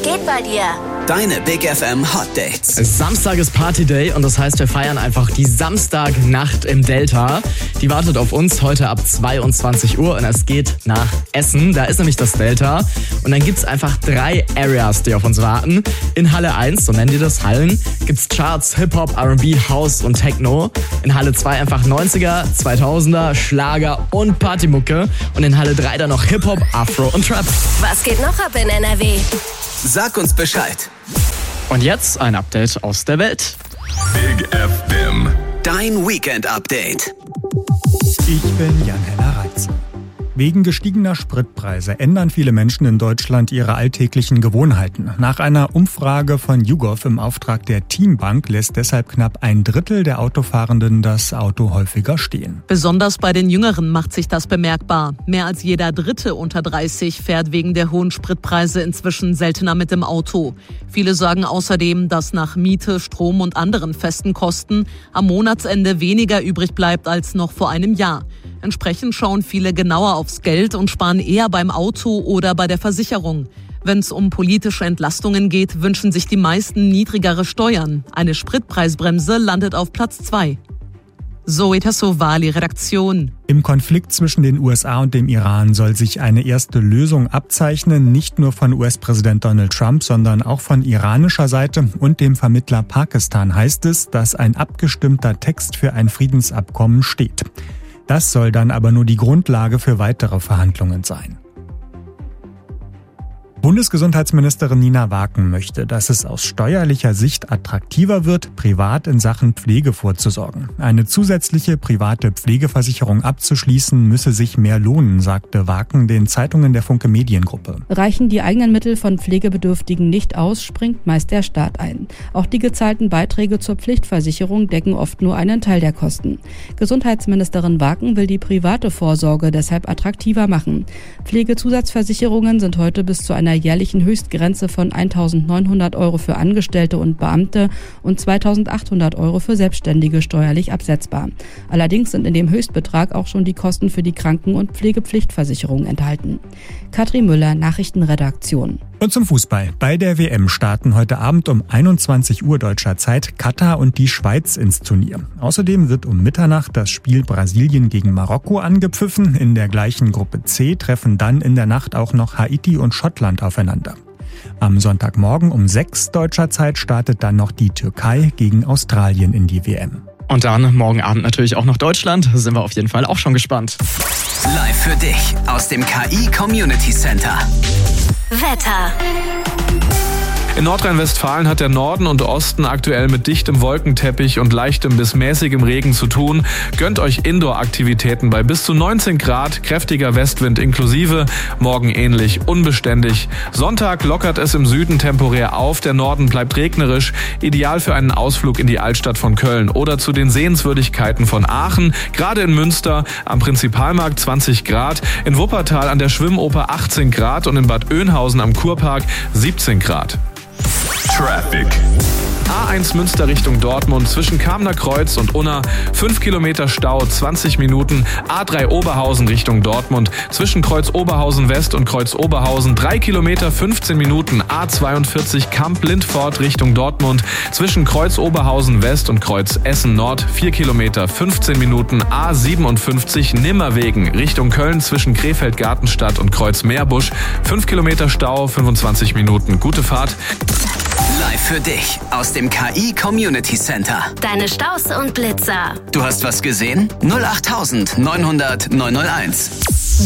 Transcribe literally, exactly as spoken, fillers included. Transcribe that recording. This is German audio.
geht bei dir? Deine Big F M Hot Dates. Samstag ist Party Day und das heißt, wir feiern einfach die Samstagnacht im Delta. Die wartet auf uns heute ab zweiundzwanzig Uhr und es geht nach Essen. Da ist nämlich das Delta. Und dann gibt's einfach drei Areas, die auf uns warten. In Halle eins, so nennen die das, Hallen, gibt's Charts, Hip-Hop, R and B, House und Techno. In Halle zwei einfach neunziger, zweitausender, Schlager und Partymucke. Und in Halle drei dann noch Hip-Hop, Afro und Trap. Was geht noch ab in N R W? Sag uns Bescheid. Und jetzt ein Update aus der Welt. Big F M. Dein Weekend-Update. Ich bin Jan-Henner Reitz. Wegen gestiegener Spritpreise ändern viele Menschen in Deutschland ihre alltäglichen Gewohnheiten. Nach einer Umfrage von YouGov im Auftrag der Teambank lässt deshalb knapp ein Drittel der Autofahrenden das Auto häufiger stehen. Besonders bei den Jüngeren macht sich das bemerkbar. Mehr als jeder Dritte unter dreißig fährt wegen der hohen Spritpreise inzwischen seltener mit dem Auto. Viele sagen außerdem, dass nach Miete, Strom und anderen festen Kosten am Monatsende weniger übrig bleibt als noch vor einem Jahr. Entsprechend schauen viele genauer aufs Geld und sparen eher beim Auto oder bei der Versicherung. Wenn es um politische Entlastungen geht, wünschen sich die meisten niedrigere Steuern. Eine Spritpreisbremse landet auf Platz zwei. Zoe Tassovali, Redaktion. Im Konflikt zwischen den U S A und dem Iran soll sich eine erste Lösung abzeichnen, nicht nur von U S-Präsident Donald Trump, sondern auch von iranischer Seite und dem Vermittler Pakistan heißt es, dass ein abgestimmter Text für ein Friedensabkommen steht. Das soll dann aber nur die Grundlage für weitere Verhandlungen sein. Bundesgesundheitsministerin Nina Waken möchte, dass es aus steuerlicher Sicht attraktiver wird, privat in Sachen Pflege vorzusorgen. Eine zusätzliche private Pflegeversicherung abzuschließen, müsse sich mehr lohnen, sagte Waken den Zeitungen der Funke Mediengruppe. Reichen die eigenen Mittel von Pflegebedürftigen nicht aus, springt meist der Staat ein. Auch die gezahlten Beiträge zur Pflichtversicherung decken oft nur einen Teil der Kosten. Gesundheitsministerin Waken will die private Vorsorge deshalb attraktiver machen. Pflegezusatzversicherungen sind heute bis zu einer jährlichen Höchstgrenze von eintausendneunhundert Euro für Angestellte und Beamte und zweitausendachthundert Euro für Selbstständige steuerlich absetzbar. Allerdings sind in dem Höchstbetrag auch schon die Kosten für die Kranken- und Pflegepflichtversicherung enthalten. Katrin Müller, Nachrichtenredaktion. Und zum Fußball. Bei der W M starten heute Abend um einundzwanzig Uhr deutscher Zeit Katar und die Schweiz ins Turnier. Außerdem wird um Mitternacht das Spiel Brasilien gegen Marokko angepfiffen. In der gleichen Gruppe C treffen dann in der Nacht auch noch Haiti und Schottland aufeinander. Am Sonntagmorgen um sechs deutscher Zeit startet dann noch die Türkei gegen Australien in die W M. Und dann morgen Abend natürlich auch noch Deutschland. Da sind wir auf jeden Fall auch schon gespannt. Live für dich aus dem K I Community Center. Wetter. In Nordrhein-Westfalen hat der Norden und Osten aktuell mit dichtem Wolkenteppich und leichtem bis mäßigem Regen zu tun. Gönnt euch Indoor-Aktivitäten bei bis zu neunzehn Grad, kräftiger Westwind inklusive, morgen ähnlich unbeständig. Sonntag lockert es im Süden temporär auf, der Norden bleibt regnerisch, ideal für einen Ausflug in die Altstadt von Köln oder zu den Sehenswürdigkeiten von Aachen, gerade in Münster am Prinzipalmarkt zwanzig Grad, in Wuppertal an der Schwimmoper achtzehn Grad und in Bad Oeynhausen am Kurpark siebzehn Grad. Traffic. A eins Münster Richtung Dortmund zwischen Kamener Kreuz und Unna, fünf Kilometer Stau, zwanzig Minuten. A drei Oberhausen Richtung Dortmund zwischen Kreuz Oberhausen West und Kreuz Oberhausen, drei Kilometer, fünfzehn Minuten. A zweiundvierzig Kamp-Lindfort Richtung Dortmund zwischen Kreuz Oberhausen West und Kreuz Essen Nord, vier Kilometer, fünfzehn Minuten. A siebenundfünfzig Nimmerwegen Richtung Köln zwischen Krefeld-Gartenstadt und Kreuz Meerbusch, fünf Kilometer Stau, fünfundzwanzig Minuten. Gute Fahrt. Live für dich aus dem K I Community Center. Deine Staus und Blitzer. Du hast was gesehen? null acht neunhundert neunhunderteins.